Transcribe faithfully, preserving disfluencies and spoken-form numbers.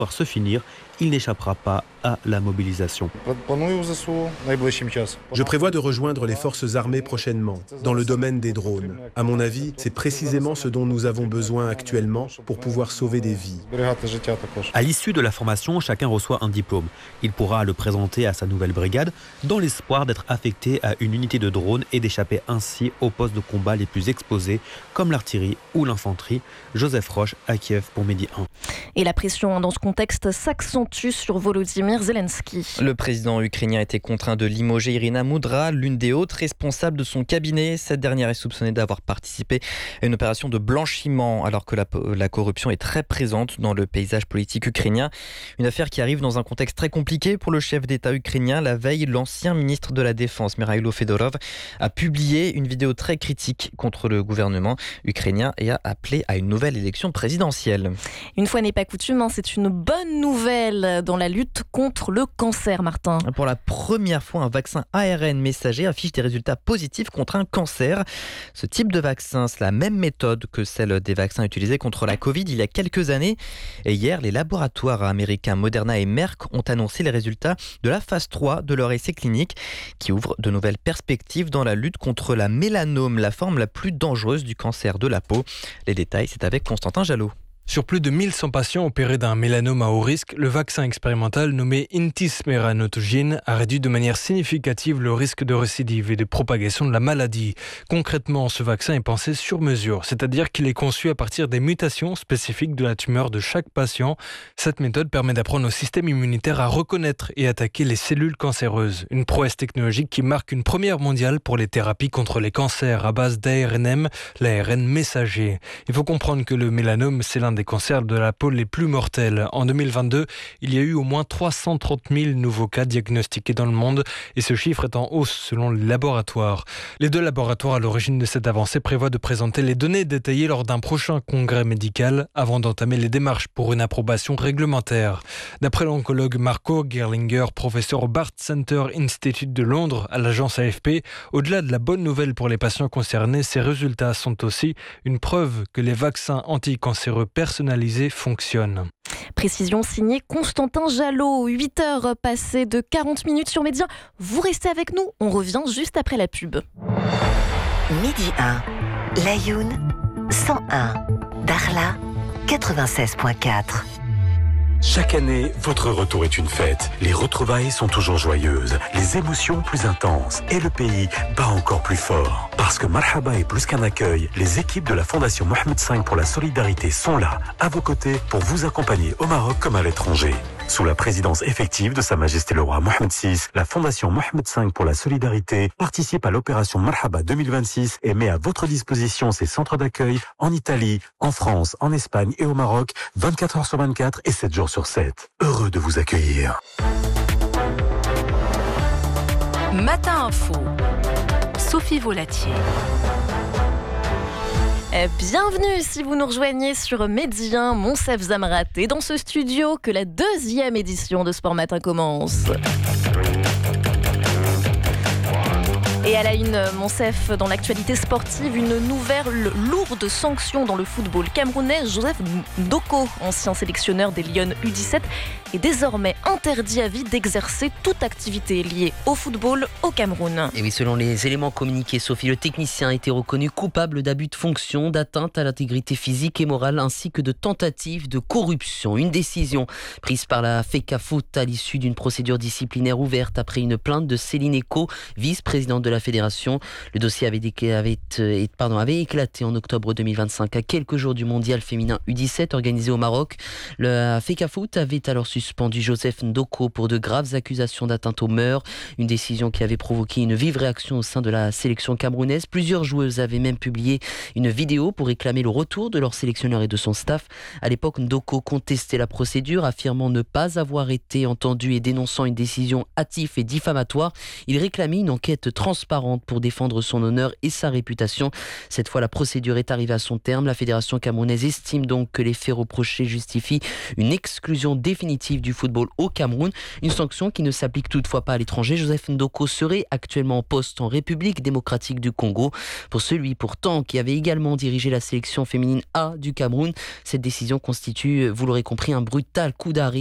pouvoir se finir, il n'échappera pas à la mobilisation. Je prévois de rejoindre les forces armées prochainement, dans le domaine des drones. À mon avis, c'est précisément ce dont nous avons besoin actuellement pour pouvoir sauver des vies. À l'issue de la formation, chacun reçoit un diplôme. Il pourra le présenter à sa nouvelle brigade dans l'espoir d'être affecté à une unité de drones et d'échapper ainsi aux postes de combat les plus exposés, comme l'artillerie ou l'infanterie. Joseph Roche à Kiev pour Midi un. Et la pression dans ce contexte s'accentue sur Volodymyr Zelensky. Le président ukrainien a été contraint de limoger Irina Moudra, l'une des hautes responsables de son cabinet. Cette dernière est soupçonnée d'avoir participé à une opération de blanchiment, alors que la, la corruption est très présente dans le paysage politique ukrainien. Une affaire qui arrive dans un contexte très compliqué pour le chef d'État ukrainien. La veille, l'ancien ministre de la Défense, Mikhailo Fedorov, a publié une vidéo très critique contre le gouvernement ukrainien et a appelé à une nouvelle élection présidentielle. Une fois n'est pas coutume, hein, c'est une bonne nouvelle dans la lutte contre le cancer, Martin. Pour la première fois, un vaccin A R N messager affiche des résultats positifs contre un cancer. Ce type de vaccin, c'est la même méthode que celle des vaccins utilisés contre la Covid il y a quelques années. Et hier, les laboratoires américains Moderna et Merck ont annoncé les résultats de la phase trois de leur essai clinique qui ouvre de nouvelles perspectives dans la lutte contre la mélanome, la forme la plus dangereuse du cancer de la peau. Les détails, c'est avec Constantin Jalot. Sur plus de mille cent patients opérés d'un mélanome à haut risque, le vaccin expérimental nommé intismeranotogene a réduit de manière significative le risque de récidive et de propagation de la maladie. Concrètement, ce vaccin est pensé sur mesure, c'est-à-dire qu'il est conçu à partir des mutations spécifiques de la tumeur de chaque patient. Cette méthode permet d'apprendre au système immunitaire à reconnaître et attaquer les cellules cancéreuses. Une prouesse technologique qui marque une première mondiale pour les thérapies contre les cancers à base d'A R N M, l'A R N messager. Il faut comprendre que le mélanome, c'est l'un des cancers de la peau les plus mortels. En deux mille vingt-deux, il y a eu au moins trois cent trente mille nouveaux cas diagnostiqués dans le monde et ce chiffre est en hausse selon les laboratoires. Les deux laboratoires à l'origine de cette avancée prévoient de présenter les données détaillées lors d'un prochain congrès médical avant d'entamer les démarches pour une approbation réglementaire. D'après l'oncologue Marco Gerlinger, professeur au Barts Center Institute de Londres à l'agence A F P, au-delà de la bonne nouvelle pour les patients concernés, ces résultats sont aussi une preuve que les vaccins anticancéreux personnalisés fonctionnent. Précision signée Constantin Jalot. huit heures passées de quarante minutes sur Média. Vous restez avec nous, on revient juste après la pub. Midi un, Layoun cent un, Darla quatre-vingt-seize virgule quatre. Chaque année, votre retour est une fête. Les retrouvailles sont toujours joyeuses, les émotions plus intenses et le pays bat encore plus fort. Parce que Marhaba est plus qu'un accueil, les équipes de la Fondation Mohamed cinq pour la solidarité sont là, à vos côtés, pour vous accompagner au Maroc comme à l'étranger. Sous la présidence effective de Sa Majesté le Roi Mohamed six, la Fondation Mohamed cinq pour la solidarité participe à l'opération Marhaba deux mille vingt-six et met à votre disposition ses centres d'accueil en Italie, en France, en Espagne et au Maroc, vingt-quatre heures sur vingt-quatre et sept jours sur sept. Heureux de vous accueillir. Matin Info, Sophie Volatier. Bienvenue si vous nous rejoignez sur Midi un, Monsef Zamrat et dans ce studio que la deuxième édition de Sport Matin commence. Et à la une, Monsef, dans l'actualité sportive, une nouvelle lourde sanction dans le football camerounais. Joseph Ndoko, ancien sélectionneur des Lions U dix-sept, est désormais interdit à vie d'exercer toute activité liée au football au Cameroun. Et oui, selon les éléments communiqués, Sophie, le technicien a été reconnu coupable d'abus de fonction, d'atteinte à l'intégrité physique et morale, ainsi que de tentative de corruption. Une décision prise par la FECAFOOT à l'issue d'une procédure disciplinaire ouverte après une plainte de Céline Eco, vice-présidente de la fédération. Le dossier avait, avait, euh, pardon, avait éclaté en octobre deux mille vingt-cinq, à quelques jours du mondial féminin U dix-sept organisé au Maroc. La FECAFOOT avait alors suspendu Joseph Ndoko pour de graves accusations d'atteinte aux mœurs, une décision qui avait provoqué une vive réaction au sein de la sélection camerounaise. Plusieurs joueuses avaient même publié une vidéo pour réclamer le retour de leur sélectionneur et de son staff. À l'époque, Ndoko contestait la procédure, affirmant ne pas avoir été entendu et dénonçant une décision hâtive et diffamatoire. Il réclamait une enquête transparente transparente pour défendre son honneur et sa réputation. Cette fois, la procédure est arrivée à son terme. La fédération camerounaise estime donc que les faits reprochés justifient une exclusion définitive du football au Cameroun. Une sanction qui ne s'applique toutefois pas à l'étranger. Joseph Ndoko serait actuellement en poste en République démocratique du Congo. Pour celui pourtant qui avait également dirigé la sélection féminine A du Cameroun, cette décision constitue, vous l'aurez compris, un brutal coup d'arrêt